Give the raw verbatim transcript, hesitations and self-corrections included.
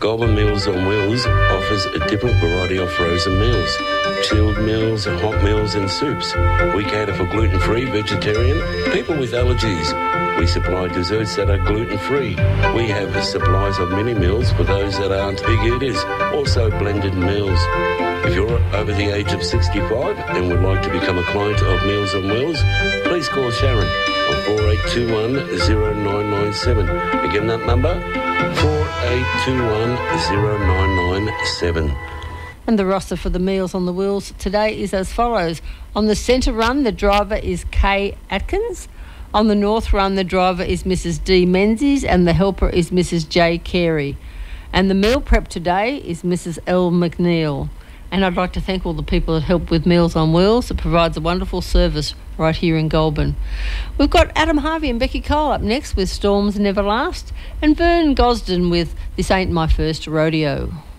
Goulburn Meals on Wheels offers a different variety of frozen meals, chilled meals, hot meals and soups. We cater for gluten-free, vegetarian, people with allergies. We supply desserts that are gluten-free. We have supplies of mini meals for those that aren't big eaters, also blended meals. If you're over the age of sixty-five and would like to become a client of Meals on Wheels, please call Sharon on four eight two one, zero nine nine seven. Again, that number, four eight two one, zero nine nine seven. And the roster for the Meals on the Wheels today is as follows. On the centre run, the driver is Kay Atkins. On the north run, the driver is Missus D. Menzies and the helper is Missus J. Carey. And the meal prep today is Missus L. McNeil. And I'd like to thank all the people that help with Meals on Wheels. It provides a wonderful service right here in Goulburn. We've got Adam Harvey and Becky Cole up next with Storms Never Last, and Vern Gosden with This Ain't My First Rodeo.